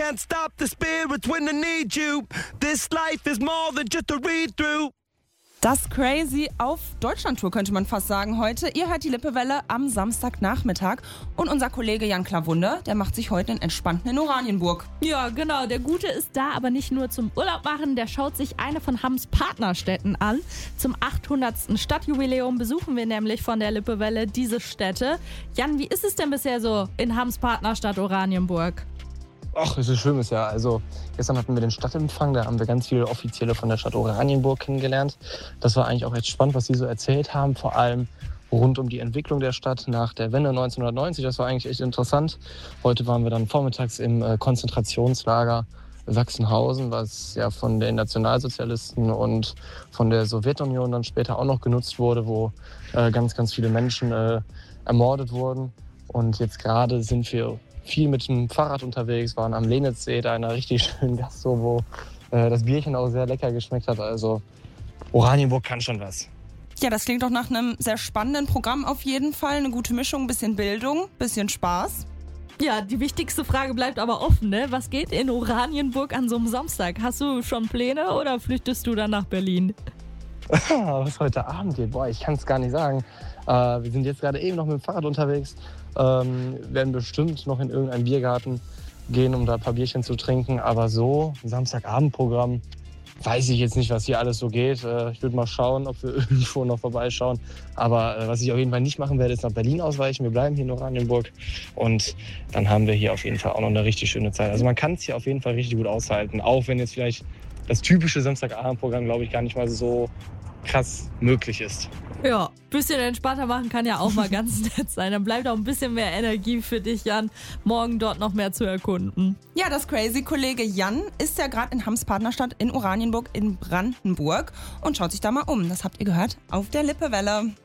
can't stop the spirits when I need you. This life is more than just a read-through. Das Crazy auf Deutschlandtour, könnte man fast sagen heute. Ihr hört die Lippewelle am Samstagnachmittag. Und unser Kollege Jan Klawunde, der macht sich heute einen entspannten in Oranienburg. Ja, genau. Der Gute ist da, aber nicht nur zum Urlaub machen. Der schaut sich eine von Hams Partnerstädten an. Zum 800. Stadtjubiläum besuchen wir nämlich von der Lippewelle diese Städte. Jan, wie ist es denn bisher so in Hams Partnerstadt Oranienburg? Ach, es ist ein schönes Jahr. Also gestern hatten wir den Stadtempfang, da haben wir ganz viele Offizielle von der Stadt Oranienburg kennengelernt. Das war eigentlich auch echt spannend, was sie so erzählt haben, vor allem rund um die Entwicklung der Stadt nach der Wende 1990. Das war eigentlich echt interessant. Heute waren wir dann vormittags im Konzentrationslager Sachsenhausen, was ja von den Nationalsozialisten und von der Sowjetunion dann später auch noch genutzt wurde, wo ganz, ganz viele Menschen ermordet wurden. Und jetzt gerade sind wir viel mit dem Fahrrad unterwegs, waren am Lenitzsee, da in einer richtig schönen Gastro, wo das Bierchen auch sehr lecker geschmeckt hat. Also Oranienburg kann schon was. Ja, das klingt doch nach einem sehr spannenden Programm auf jeden Fall. Eine gute Mischung, ein bisschen Bildung, ein bisschen Spaß. Ja, die wichtigste Frage bleibt aber offen, ne? Was geht in Oranienburg an so einem Samstag? Hast du schon Pläne oder flüchtest du dann nach Berlin? Was heute Abend geht? Boah, ich kann es gar nicht sagen. Wir sind jetzt gerade eben noch mit dem Fahrrad unterwegs. Werden bestimmt noch in irgendeinen Biergarten gehen, um da ein paar Bierchen zu trinken. Aber so, Samstagabendprogramm, weiß ich jetzt nicht, was hier alles so geht. Ich würde mal schauen, ob wir irgendwo noch vorbeischauen. Aber was ich auf jeden Fall nicht machen werde, ist nach Berlin ausweichen. Wir bleiben hier in Oranienburg. Und dann haben wir hier auf jeden Fall auch noch eine richtig schöne Zeit. Also man kann es hier auf jeden Fall richtig gut aushalten. Auch wenn jetzt vielleicht das typische Samstagabendprogramm, glaube ich, gar nicht mal so krass möglich ist. Ja, ein bisschen entspannter machen kann ja auch mal ganz nett sein. Dann bleibt auch ein bisschen mehr Energie für dich, Jan, morgen dort noch mehr zu erkunden. Ja, das Crazy-Kollege Jan ist ja gerade in Hams Partnerstadt in Oranienburg in Brandenburg und schaut sich da mal um. Das habt ihr gehört auf der Lippewelle.